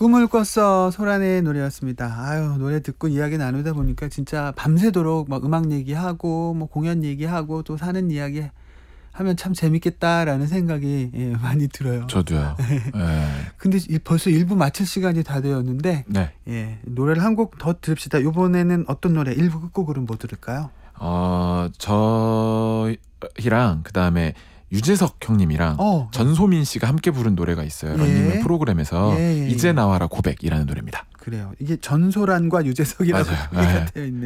꿈을 꿨어 소란의 노래였습니다. 아유 노래 듣고 이야기 나누다 보니까 진짜 밤새도록 막 음악 얘기하고 뭐 공연 얘기하고 또 사는 이야기 하면 참 재밌겠다라는 생각이 많이 들어요. 저도요. 예. 근데 벌써 1부 마칠 시간이 다 되었는데 네. 노래를 한 곡 더 들읍시다. 이번에는 어떤 노래 1부 끝곡으로는 뭐 들을까요? 저희랑 그다음에 유재석 형님이랑 전소민 씨가 함께 부른 노래가 있어요. 런닝맨 프로그램에서 이제 나와라 고백이라는 노래입니다. 그래요. 이게 전소란과 유재석이라고 맞아요. 얘기가 되어 있네요.